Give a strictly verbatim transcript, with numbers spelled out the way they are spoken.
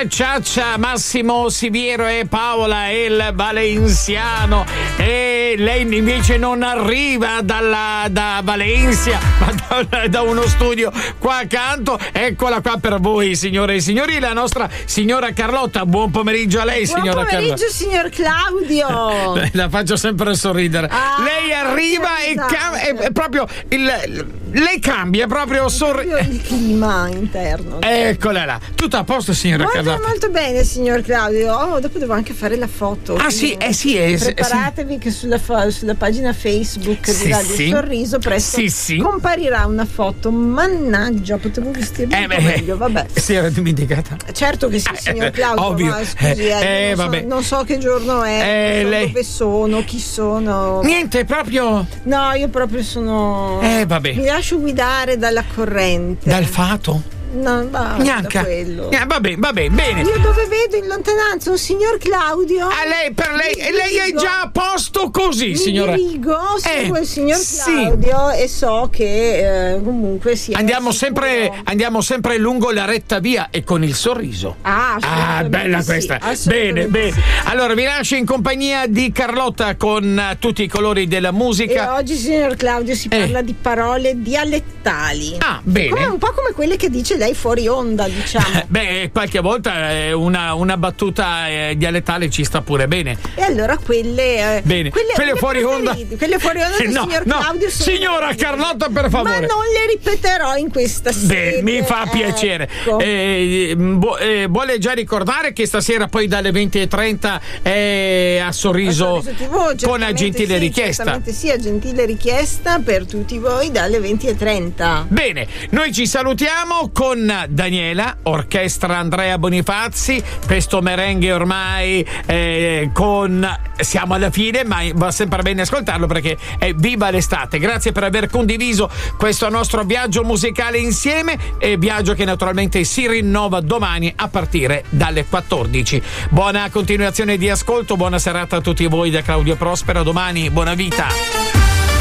Ciaccia, Massimo Siviero e Paola il Valenziano, e lei invece non arriva dalla, da Valencia ma da, da uno studio qua accanto. Eccola qua per voi, signore e signori, la nostra signora Carlotta. Buon pomeriggio a lei, Buon signora pomeriggio, Carlotta. signor Claudio. La faccio sempre sorridere. Ah, lei arriva e cam- è, è proprio il, lei cambia proprio sorri- il clima interno. Eccola là, tutto a posto, signora Molto, Carlotta. molto bene, signor Claudio. Oh, dopo devo anche fare la foto. Ah sì, eh sì, eh, preparatevi sì. che sulla, fa- sulla pagina Facebook Sì, di Radio sì. Sorriso presto Sì, sì. comparirà una foto. Mannaggia, potevo vestirmi Eh, un po' beh, meglio, vabbè. Si era dimenticata. Certo che sì, signor Eh, Claudio, ovvio. ma scusi, eh, Eh, non, so, vabbè. non so che giorno è, Eh, non so lei- dove sono, chi sono. Niente, proprio No, io proprio sono. Eh, vabbè. Mi lascio guidare dalla corrente. dal fato. No, basta Neanche. quello. Eh, va bene, va bene, bene. Io dove vedo in lontananza un signor Claudio? A lei, per lei, Mi e lei è dirigo- già a posto così, Mi signora. dirigo, seguo Eh, il signor sì. Claudio e so che eh, comunque sia Andiamo sicuro. sempre, andiamo sempre lungo la retta via e con il sorriso. Ah, Ah, assolutamente bella sì, questa. Bene, assolutamente bene. sì. Allora, vi lascio in compagnia di Carlotta con eh, tutti i colori della E musica. oggi, signor Claudio, si Eh. parla di parole dialettali. Ah, bene. Come, un po' come quelle che dice lei fuori onda, diciamo. Beh, qualche volta eh, una, una battuta eh, dialettale ci sta pure bene. E allora quelle, eh, Bene. quelle, Quelle fuori onda- preferite, quelle fuori onda del No, signor no, Claudio sono signora le mie. Carlotta, per Ma favore. non le ripeterò in questa Beh, sede. mi fa piacere. Ecco. Eh, bu- eh, vuole già ricordare che stasera poi dalle venti e trenta è a Sorriso, Sorriso tivù, con certamente a gentile sì, richiesta. certamente sì, a gentile richiesta per tutti voi dalle venti e trenta. Bene, noi ci salutiamo con Daniela, orchestra Andrea Bonifazzi, questo merengue ormai eh, con siamo alla fine, ma va sempre bene ascoltarlo perché è viva l'estate. Grazie per aver condiviso questo nostro viaggio musicale insieme, e viaggio che naturalmente si rinnova domani a partire dalle quattordici. Buona continuazione di ascolto, buona serata a tutti voi da Claudio Prospero, domani buona vita.